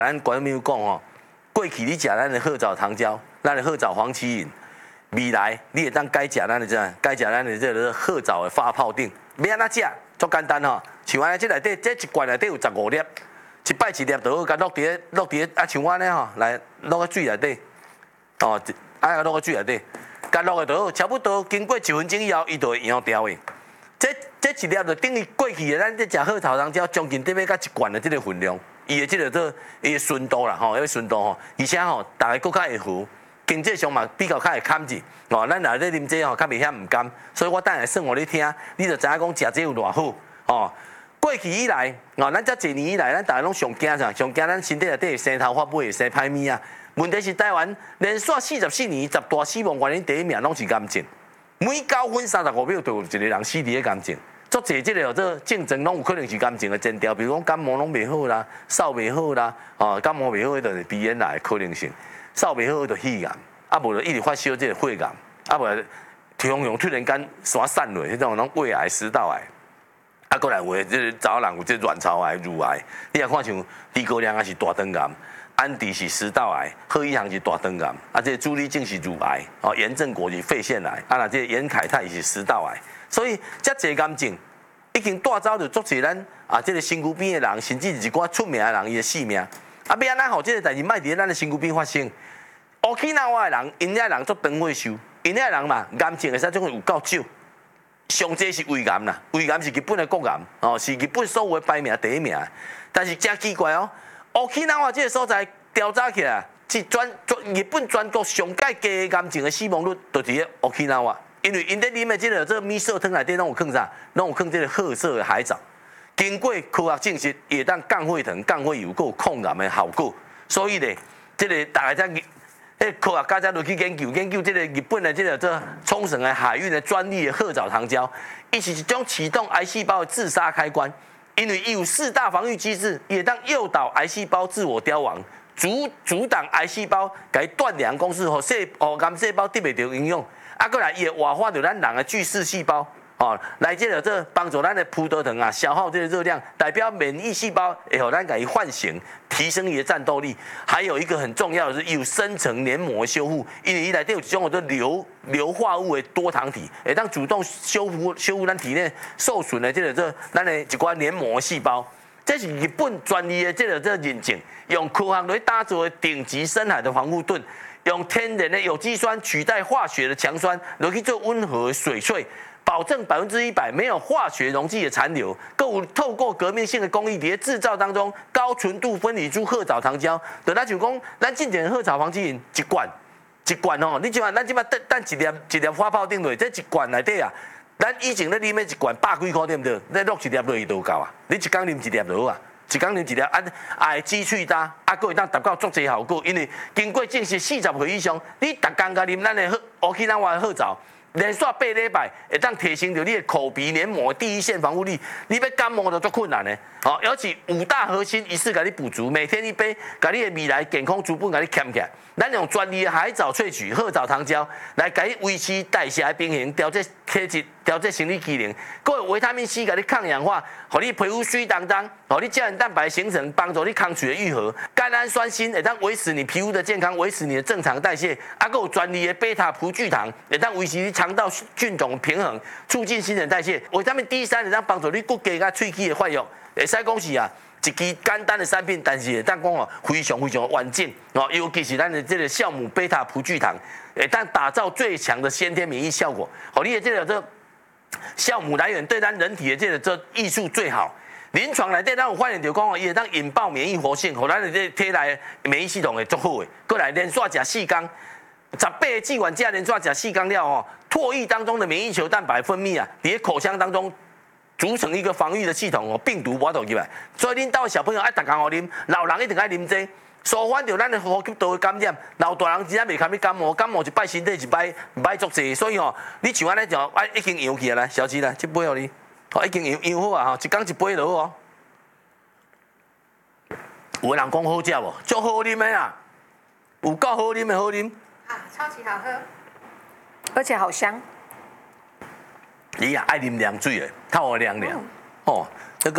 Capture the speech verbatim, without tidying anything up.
咱观众讲吼，过去你食咱的褐藻糖胶，咱的褐藻黄芪饮，未来你会当改食咱的这，改食咱的这个褐藻的发泡锭，要安怎食？足简单吼，像安尼这内底这一罐内底有十五粒，一摆一粒就好，甲落伫落伫啊像我安尼吼，来落去水内底，哦，啊落去水内底，甲落去就好，差不多经过一分钟以后，伊就会溶掉的。这这一粒就等于过去的咱这食褐藻糖胶，将近得要甲一罐的这个分量。伊的这个做伊的纯度啦，吼，迄个纯度吼，而且吼，大家更较会好，经济上嘛比较较会堪住，哦，咱来咧啉这吼，较袂遐毋甘，所以我等下算互你听，你就知影讲食这有偌好，哦。过去以来，哦，咱遮一年以来，咱大家拢上惊啥？上惊咱身体内底生头发尾会生歹物啊。问题是台湾连续四十四年十大死亡原因第一名拢是癌症，每九分三十五秒就有一个人死伫咧癌症。足侪即个做竞争，拢有可能是癌症的前兆，比如讲感冒拢袂好啦，扫袂好啦，哦，感冒袂好，迄就是鼻炎来的可能性；扫袂好，就肺癌，啊无就一直发烧即个血癌，啊无常常突然间山散落，迄种拢胃癌、食道癌，啊过来有即个查某人有即卵巢癌、乳癌，你也看像低高粱也是大肠癌，安迪是食道癌，贺一航是大肠癌，啊这朱丽静是乳癌，哦严正国是肺腺癌，啊那这严凯泰是食道癌。所以，遮侪癌症已经带走着足侪咱啊，即个身躯边的人，甚至是一寡出名的人伊的性命。啊，要安怎互即个代志莫伫咱的身躯边发生？乌克兰话的人，因遐人足长岁寿，因遐人嘛，癌症会使种有够少，上济是胃癌啦，胃癌是日本的国癌，哦，是日本所有的排名第一名。但是真奇怪哦，乌克兰话即个所在调查起来，是全日本全国上界低的癌症的死亡率，就伫咧乌克兰话。因为因在啉的这个这个米色汤内底拢有放啥？拢有放这个褐色的海藻，经过科学证实，会当降血糖、降血油，有抗癌的效果。所以咧，这个大家在迄科学家才落去研究研究这个日本的这个这冲绳的海运的专利的褐藻糖胶，伊是一种启动癌细胞的自杀开关。因为伊有四大防御机制，也当诱导癌细胞自我凋亡，阻阻挡癌细胞甲伊断粮公司和细和癌细胞得袂到营养。啊，过来伊会活化着咱人的巨噬细胞，哦，来这个这帮助咱的葡萄糖啊消耗这个热量，代表免疫细胞会互咱甲伊唤醒，提升伊的战斗力。还有一个很重要的是，有深层黏膜的修复，因为伊内底有一种叫做硫硫化物的多糖体，会当主动修复修复咱体内受损的这个这咱的一寡黏膜细胞。这是日本专利的这个这认证，用科学来打造的顶级深海的防护盾。用天然的有机酸取代化学的强酸，来去做温和水萃，保证百分之一百没有化学溶剂的残留。够透过革命性的工艺，伫制造当中高纯度分离出褐藻糖胶。就咱就讲，咱进前褐藻黄芪饮一罐一罐吼，你即摆咱即摆等等一粒一粒发泡顶落，这一罐内底啊，咱以前咧啉的一罐百几块对不对？你落一粒落去就够啊，你一工啉一粒就好啊。一工啉一粒，啊，啊会支喙焦，啊，佫会当达到足侪效果。因为经过证实，四十岁以上，你逐工甲啉咱的乌克兰话的褐藻，连续八礼拜，会当提升着你的口鼻黏膜第一线防护力。你要感冒就足困难的，好，尤其五大核心一次甲你补足，每天一杯，甲你的未来健康逐步甲你牵起来。咱用专利的海藻萃取褐藻糖胶来甲你维持代谢的平衡，调节体质，调节生理机能，佫有维他命 C 甲你抗氧化，互你皮肤水当当，互你胶原蛋白形成，帮助你抗水的愈合。甘氨酸锌会当维持你皮肤的健康，维持你的正常代谢。啊，佫有专利的贝塔葡聚糖，会当维持你肠道菌种平衡，促进新陈代谢。维他命 D 三会当帮助你骨骼甲喙齿的发育。会使讲是啊。一支简单的产品，但是会当讲哦，非常非常完整哦，尤其是咱的这个酵母贝塔葡聚糖，会当打造最强的先天免疫效果。哦，你的这个这酵母来源对咱人体的这个这艺术最好。临床内底咱有发现着讲哦，伊会当引爆免疫活性，互咱的这体内免疫系统会足好的。过来连续食四天，十八个剂管架连续食四天了哦，唾液当中的免疫球蛋白分泌啊，伫口腔当中。组成一个防御的系统哦，病毒无到入来，所以恁兜的小朋友爱逐工互啉，老人一定爱啉这，舒缓着咱的呼吸道的感染。老大人真正袂堪你感冒，感冒一摆身体一摆歹足济，所以吼、哦，你像安尼就啊已经养起来，小七来，这杯互你，哦已经养养好啊吼，一工一杯就好哦。有人讲好食无？足好啉的啦，有够好啉的好啉。 啊，超级好喝，而且好香。 你也爱啉凉水的，透凉凉哦，这个。